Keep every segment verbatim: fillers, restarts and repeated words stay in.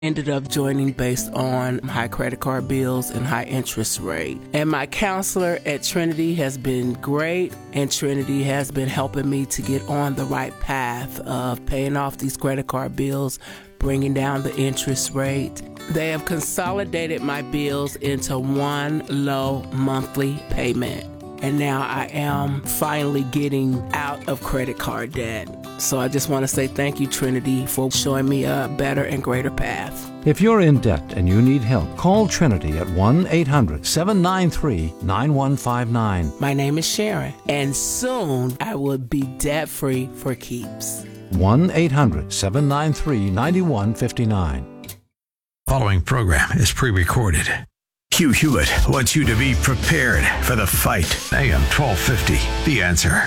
Ended up joining based on high credit card bills and high interest rate. And my counselor at Trinity has been great, and Trinity has been helping me to get on the right path of paying off these credit card bills, bringing down the interest rate. They have consolidated my bills into one low monthly payment. And now I am finally getting out of credit card debt. So I just want to say thank you, Trinity, for showing me a better and greater path. If you're in debt and you need help, call Trinity at one eight hundred seven nine three nine one five nine. My name is Sharon, and soon I will be debt-free for keeps. one eight hundred seven nine three nine one five nine. Following program is pre-recorded. Hugh Hewitt wants you to be prepared for the fight. A M twelve fifty, The Answer.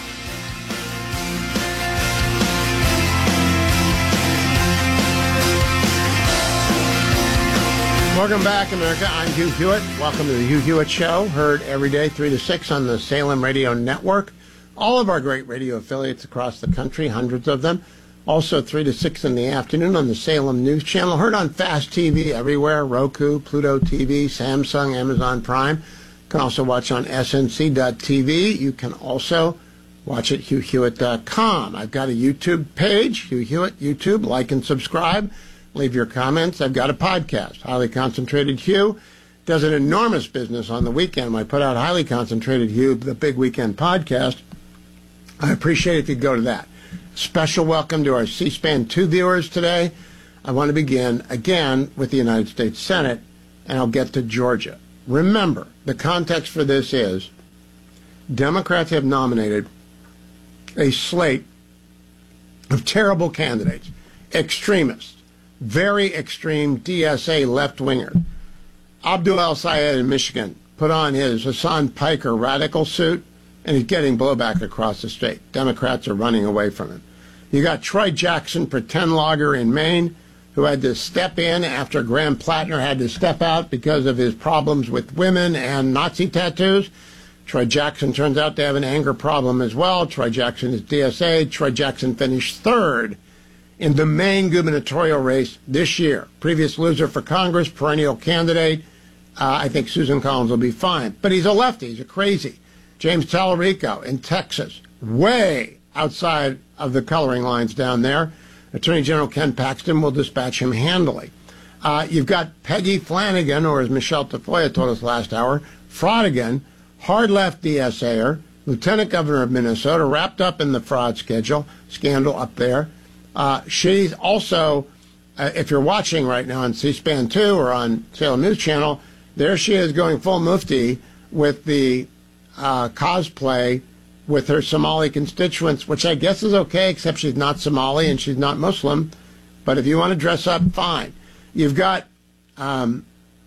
Welcome back, America. I'm Hugh Hewitt. Welcome to the Hugh Hewitt Show, heard every day, three to six on the Salem Radio Network. All of our great radio affiliates across the country, hundreds of them. Also, three to six in the afternoon on the Salem News Channel. Heard on Fast T V everywhere, Roku, Pluto T V, Samsung, Amazon Prime. You can also watch on S N C dot T V. You can also watch at Hugh Hewitt dot com. I've got a YouTube page, Hugh Hewitt, YouTube. Like and subscribe. Leave your comments. I've got a podcast, Highly Concentrated Hugh. Does an enormous business on the weekend. I put out Highly Concentrated Hugh, the big weekend podcast. I appreciate it if you go to that. Special welcome to our C-SPAN two viewers today. I want to begin, again, with the United States Senate, and I'll get to Georgia. Remember, the context for this is Democrats have nominated a slate of terrible candidates, extremists, very extreme D S A left-winger. Abdul El-Sayed in Michigan put on his Hassan Piker radical suit, and he's getting blowback across the state. Democrats are running away from him. You got Troy Jackson, pretend logger in Maine, who had to step in after Graham Plattner had to step out because of his problems with women and Nazi tattoos. Troy Jackson turns out to have an anger problem as well. Troy Jackson is D S A. Troy Jackson finished third in the Maine gubernatorial race this year. Previous loser for Congress, perennial candidate. Uh, I think Susan Collins will be fine. But he's a lefty. He's a crazy. James Tallarico in Texas, way outside of the coloring lines down there. Attorney General Ken Paxton will dispatch him handily. Uh, you've got Peggy Flanagan, or as Michelle Tafoya told us last hour, Fraudigan, hard left DSAer, Lieutenant Governor of Minnesota, wrapped up in the fraud schedule, scandal up there. Uh, she's also, uh, if you're watching right now on C-SPAN two or on Salem News Channel, there she is going full mufti with the uh, cosplay with her Somali constituents, which I guess is okay, except she's not Somali and she's not Muslim. But if you want to dress up, fine. You've got um,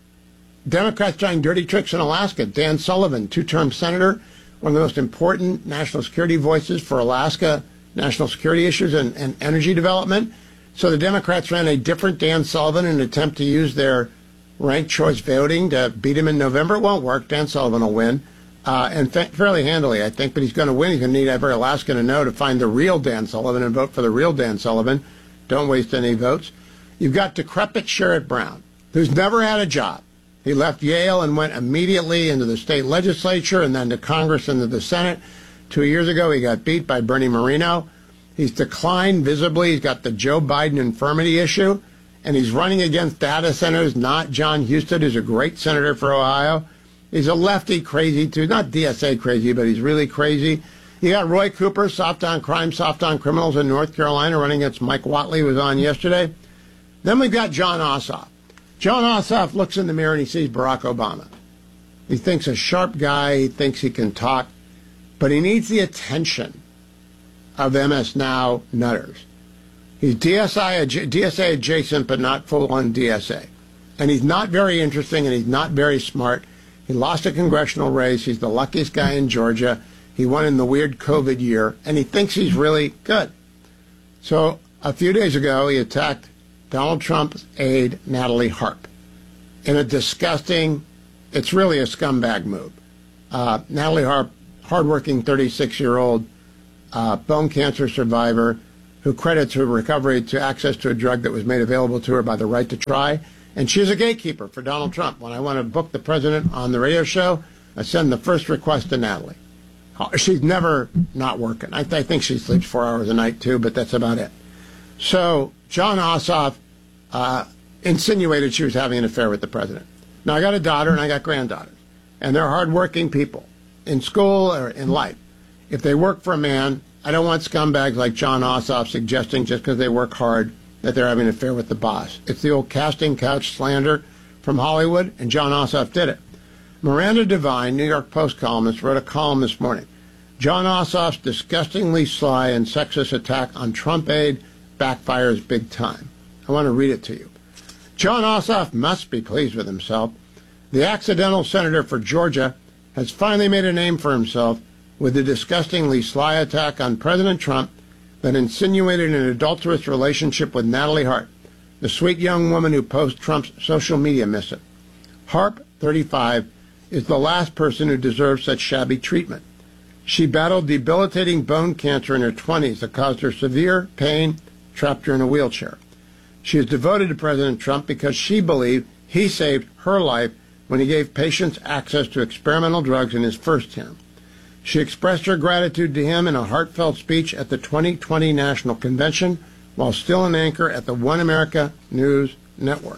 Democrats trying dirty tricks in Alaska. Dan Sullivan, two-term senator, one of the most important national security voices for Alaska national security issues and, and energy development. So the Democrats ran a different Dan Sullivan in an attempt to use their ranked choice voting to beat him in November. It won't work. Dan Sullivan will win, uh, and fa- fairly handily, I think. But he's going to win. He's going to need every Alaskan to know to find the real Dan Sullivan and vote for the real Dan Sullivan. Don't waste any votes. You've got decrepit Sherrod Brown, who's never had a job. He left Yale and went immediately into the state legislature and then to Congress and to the Senate. Two years ago, he got beat by Bernie Moreno. He's declined visibly. He's got the Joe Biden infirmity issue, and he's running against data centers, not John Husted, who's a great senator for Ohio. He's a lefty crazy, too. Not D S A crazy, but he's really crazy. You got Roy Cooper, soft on crime, soft on criminals in North Carolina, running against Mike Watley, who was on yesterday. Then we've got Jon Ossoff. Jon Ossoff looks in the mirror and he sees Barack Obama. He thinks a sharp guy. He thinks he can talk. But he needs the attention of M S Now nutters. He's D S A, D S A adjacent, but not full-on D S A. And he's not very interesting, and he's not very smart. He lost a congressional race. He's the luckiest guy in Georgia. He won in the weird COVID year, and he thinks he's really good. So a few days ago, he attacked Donald Trump's aide, Natalie Harp, in a disgusting, it's really a scumbag move. Uh, Natalie Harp, hardworking thirty-six-year-old uh, bone cancer survivor who credits her recovery to access to a drug that was made available to her by the Right to Try. And she's a gatekeeper for Donald Trump. When I want to book the president on the radio show, I send the first request to Natalie. She's never not working. I, th- I think she sleeps four hours a night, too, but that's about it. So Jon Ossoff uh, insinuated she was having an affair with the president. Now, I got a daughter and I got granddaughters, and they're hardworking people in school or in life. If they work for a man, I don't want scumbags like Jon Ossoff suggesting just because they work hard that they're having an affair with the boss. It's the old casting couch slander from Hollywood, and Jon Ossoff did it. Miranda Devine, New York Post columnist, wrote a column this morning. Jon Ossoff's disgustingly sly and sexist attack on Trump aide backfires big time. I want to read it to you. Jon Ossoff must be pleased with himself. The accidental senator for Georgia has finally made a name for himself with the disgustingly sly attack on President Trump that insinuated an adulterous relationship with Natalie Hart, the sweet young woman who posted Trump's social media missive. Harp, thirty-five, is the last person who deserves such shabby treatment. She battled debilitating bone cancer in her twenties that caused her severe pain, trapped her in a wheelchair. She is devoted to President Trump because she believed he saved her life when he gave patients access to experimental drugs in his first term. She expressed her gratitude to him in a heartfelt speech at the twenty twenty National Convention while still an anchor at the One America News Network.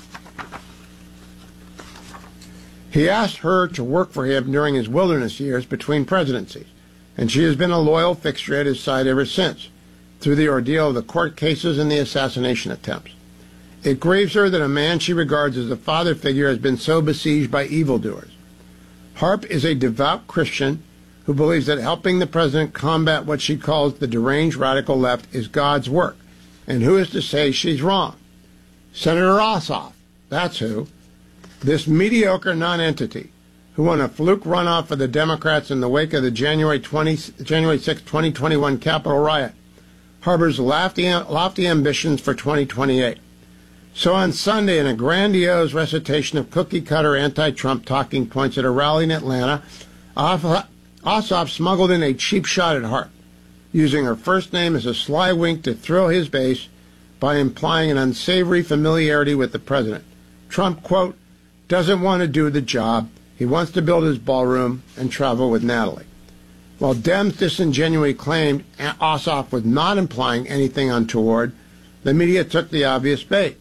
He asked her to work for him during his wilderness years between presidencies, and she has been a loyal fixture at his side ever since, through the ordeal of the court cases and the assassination attempts. It grieves her that a man she regards as a father figure has been so besieged by evildoers. Harp is a devout Christian who believes that helping the president combat what she calls the deranged radical left is God's work, and who is to say she's wrong? Senator Ossoff, that's who. This mediocre nonentity, who won a fluke runoff for the Democrats in the wake of the January sixth, twenty twenty-one Capitol riot, harbors lofty, lofty ambitions for twenty twenty-eight. So on Sunday, in a grandiose recitation of cookie-cutter anti-Trump talking points at a rally in Atlanta, Ossoff smuggled in a cheap shot at Hart, using her first name as a sly wink to thrill his base by implying an unsavory familiarity with the president. Trump, quote, doesn't want to do the job. He wants to build his ballroom and travel with Natalie. While Dems disingenuously claimed Ossoff was not implying anything untoward, the media took the obvious bait.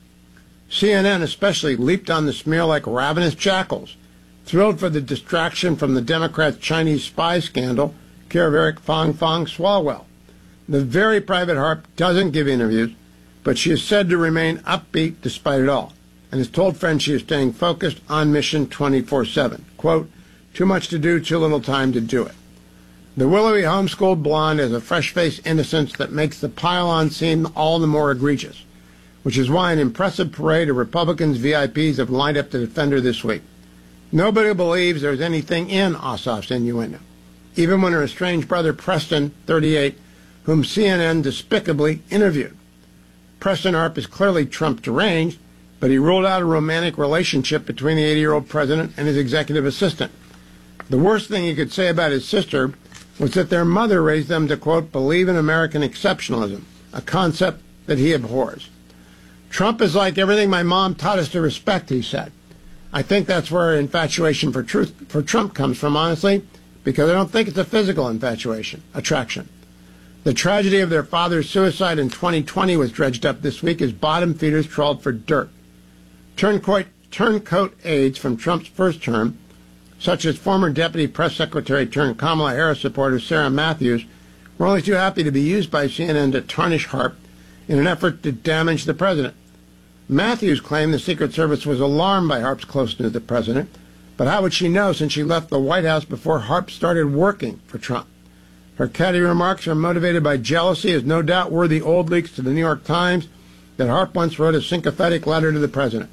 C N N especially leaped on the smear like ravenous jackals, thrilled for the distraction from the Democrats' Chinese spy scandal, care of Eric Fong Fong Swalwell. The very private Harp doesn't give interviews, but she is said to remain upbeat despite it all, and has told friends she is staying focused on mission twenty-four seven. Quote, too much to do, too little time to do it. The willowy homeschooled blonde has a fresh-faced innocence that makes the pile-on seem all the more egregious, which is why an impressive parade of Republicans' V I Ps have lined up to defend her this week. Nobody believes there's anything in Ossoff's innuendo, even when her estranged brother Preston, thirty-eight, whom C N N despicably interviewed. Preston Harp is clearly Trump deranged, but he ruled out a romantic relationship between the eighty-year-old president and his executive assistant. The worst thing he could say about his sister was that their mother raised them to, quote, believe in American exceptionalism, a concept that he abhors. Trump is like everything my mom taught us to respect, he said. I think that's where infatuation for truth for Trump comes from, honestly, because I don't think it's a physical infatuation, attraction. The tragedy of their father's suicide in twenty twenty was dredged up this week as bottom feeders trawled for dirt. Turncoat, turncoat aides from Trump's first term, such as former Deputy Press Secretary turned Kamala Harris supporter Sarah Matthews, were only too happy to be used by C N N to tarnish Harp in an effort to damage the president. Matthews claimed the Secret Service was alarmed by Harp's closeness to the president, but how would she know since she left the White House before Harp started working for Trump? Her catty remarks are motivated by jealousy, as no doubt were the old leaks to the New York Times that Harp once wrote a sympathetic letter to the president.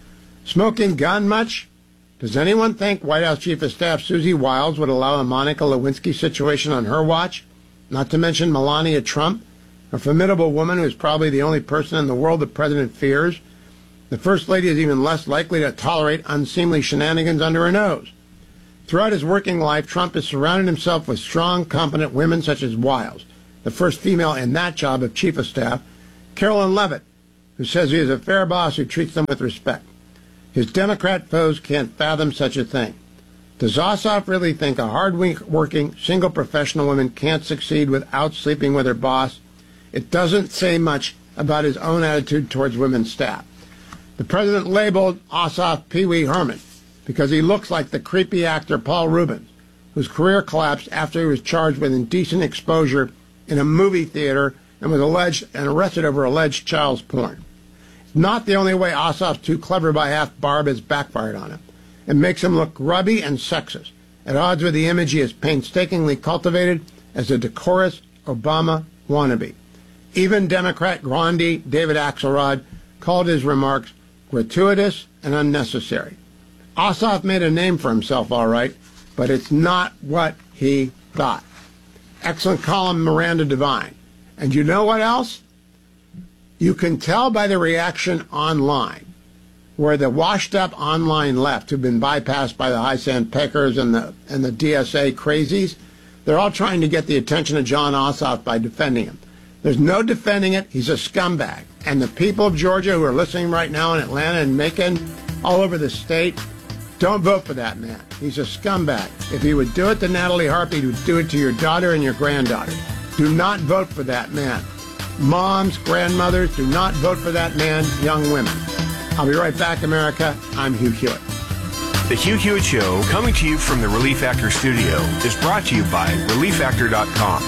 Smoking gun much? Does anyone think White House Chief of Staff Susie Wiles would allow a Monica Lewinsky situation on her watch? Not to mention Melania Trump, a formidable woman who is probably the only person in the world the president fears. The First Lady is even less likely to tolerate unseemly shenanigans under her nose. Throughout his working life, Trump has surrounded himself with strong, competent women such as Wiles, the first female in that job of chief of staff, Carolyn Levitt, who says he is a fair boss who treats them with respect. His Democrat foes can't fathom such a thing. Does Ossoff really think a hard-working, single professional woman can't succeed without sleeping with her boss? It doesn't say much about his own attitude towards women's staff. The president labeled Ossoff Pee Wee Herman because he looks like the creepy actor Paul Rubens, whose career collapsed after he was charged with indecent exposure in a movie theater and was alleged and arrested over alleged child's porn. It's not the only way Ossoff's too clever by half barb has backfired on him. It makes him look grubby and sexist, at odds with the image he has painstakingly cultivated as a decorous Obama wannabe. Even Democrat grandee David Axelrod called his remarks gratuitous and unnecessary. Ossoff made a name for himself, all right, but it's not what he thought. Excellent column, Miranda Devine. And you know what else? You can tell by the reaction online, where the washed-up online left, who've been bypassed by the high sand peckers and the and the D S A crazies, they're all trying to get the attention of Jon Ossoff by defending him. There's no defending it. He's a scumbag. And the people of Georgia who are listening right now in Atlanta and Macon, all over the state, don't vote for that man. He's a scumbag. If he would do it to Natalie Harper, he would do it to your daughter and your granddaughter. Do not vote for that man. Moms, grandmothers, do not vote for that man, young women. I'll be right back, America. I'm Hugh Hewitt. The Hugh Hewitt Show, coming to you from the Relief Actor Studio, is brought to you by relief actor dot com.